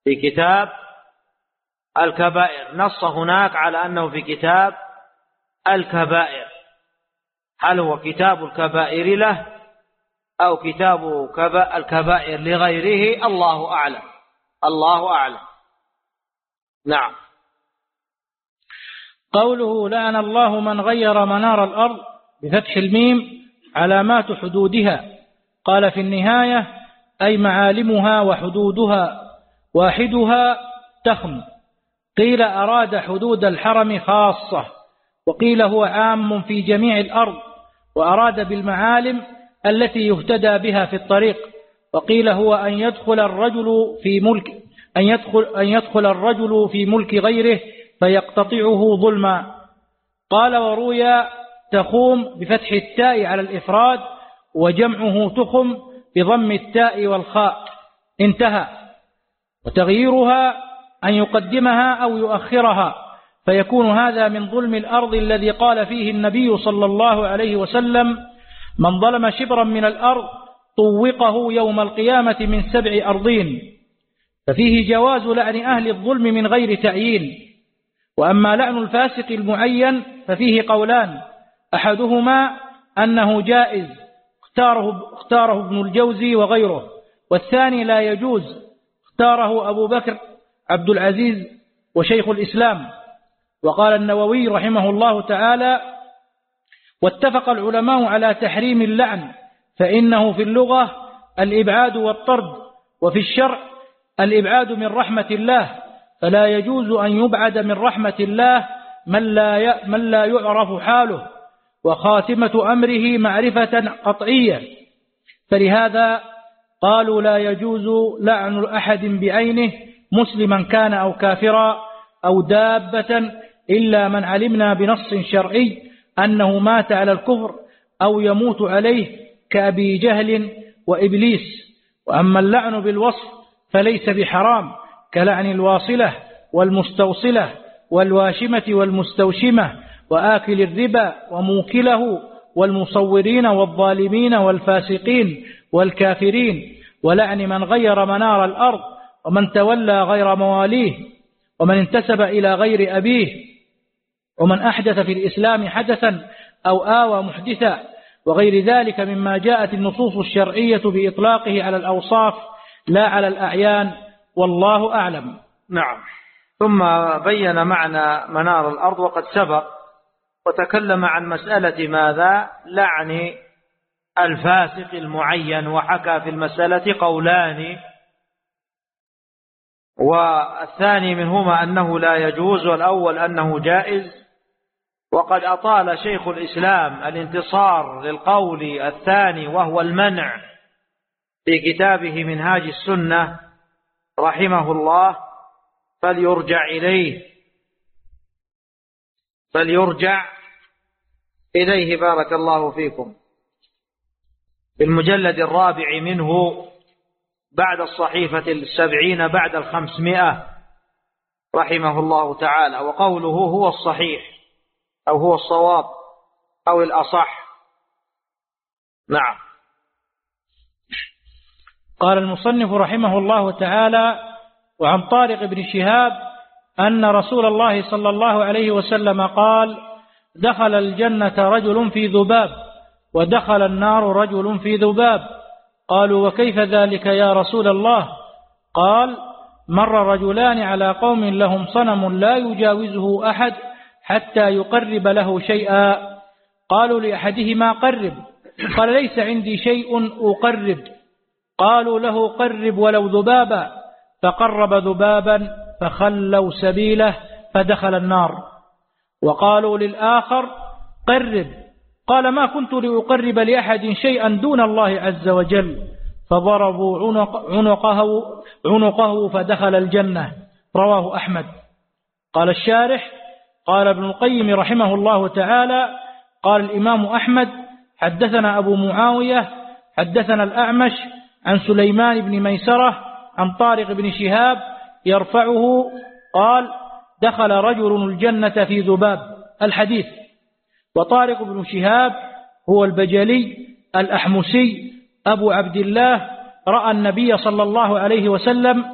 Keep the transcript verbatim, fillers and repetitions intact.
في كتاب الكبائر، نص هناك على أنه في كتاب الكبائر. هل هو كتاب الكبائر له أو كتاب الكبائر لغيره؟ الله أعلم، الله أعلم. نعم. قوله لعن الله من غير منار الأرض بفتح الميم علامات حدودها. قال في النهاية أي معالمها وحدودها، واحدها تخم. قيل أراد حدود الحرم خاصة، وقيل هو عام في جميع الأرض، وأراد بالمعالم التي يهتدى بها في الطريق. وقيل هو أن يدخل الرجل في ملك أن يدخل أن يدخل الرجل في ملك غيره فيقتطعه ظلما. قال وروي تخوم بفتح التاء على الإفراد، وجمعه تخم بضم التاء والخاء. انتهى. وتغييرها أن يقدمها أو يؤخرها، فيكون هذا من ظلم الأرض الذي قال فيه النبي صلى الله عليه وسلم: من ظلم شبرا من الأرض طوقه يوم القيامة من سبع أرضين. ففيه جواز لعن أهل الظلم من غير تعيين. وأما لعن الفاسق المعين ففيه قولان: أحدهما أنه جائز اختاره, اختاره ابن الجوزي وغيره، والثاني لا يجوز اختاره أبو بكر عبد العزيز وشيخ الإسلام. وقال النووي رحمه الله تعالى: واتفق العلماء على تحريم اللعن، فإنه في اللغة الإبعاد والطرد، وفي الشرع الإبعاد من رحمة الله، فلا يجوز أن يبعد من رحمة الله من لا من لا يعرف حاله وخاتمة أمره معرفة قطعية. فلهذا قالوا لا يجوز لعن أحد بعينه مسلما كان أو كافرا أو دابة، إلا من علمنا بنص شرعي أنه مات على الكفر أو يموت عليه كأبي جهل وإبليس. وأما اللعن بالوصف فليس بحرام، كلعن الواصلة والمستوصلة والواشمة والمستوشمة وآكل الربا وموكله والمصورين والظالمين والفاسقين والكافرين، ولعن من غير منار الأرض، ومن تولى غير مواليه، ومن انتسب إلى غير أبيه، ومن أحدث في الإسلام حدثا أو آوى محدثا، وغير ذلك مما جاءت النصوص الشرعية بإطلاقه على الأوصاف لا على الأعيان، والله أعلم. نعم. ثم بين معنى منار الأرض وقد سبق، وتكلم عن مسألة ماذا؟ لعن الفاسق المعين، وحكى في المسألة قولان، والثاني منهما أنه لا يجوز، والأول أنه جائز. وقد أطال شيخ الإسلام الانتصار للقول الثاني وهو المنع في كتابه منهاج السنة رحمه الله، فليرجع إليه فليرجع إليه بارك الله فيكم، في المجلد الرابع منه بعد الصحيفة السبعين بعد الخمسمائة رحمه الله تعالى. وقوله هو الصحيح أو هو الصواب أو الأصح. نعم. قال المصنف رحمه الله تعالى: وعن طارق بن شهاب أن رسول الله صلى الله عليه وسلم قال: دخل الجنة رجل في ذباب، ودخل النار رجل في ذباب. قالوا: وكيف ذلك يا رسول الله؟ قال: مر رجلان على قوم لهم صنم لا يجاوزه أحد حتى يقرب له شيئا. قالوا لأحدهما: قرب. قال: ليس عندي شيء أقرب. قالوا له: قرب ولو ذبابا. فقرب ذبابا فخلوا سبيله فدخل النار. وقالوا للآخر: قرب. قال: ما كنت لأقرب لأحد شيئا دون الله عز وجل. فضربوا عنق عنقه, عنقه فدخل الجنة. رواه أحمد. قال الشارح: قال ابن القيم رحمه الله تعالى: قال الإمام أحمد: حدثنا أبو معاوية حدثنا الأعمش عن سليمان بن ميسرة عن طارق بن شهاب يرفعه قال: دخل رجل الجنة في ذباب. الحديث. وطارق بن شهاب هو البجلي الأحمسي أبو عبد الله، رأى النبي صلى الله عليه وسلم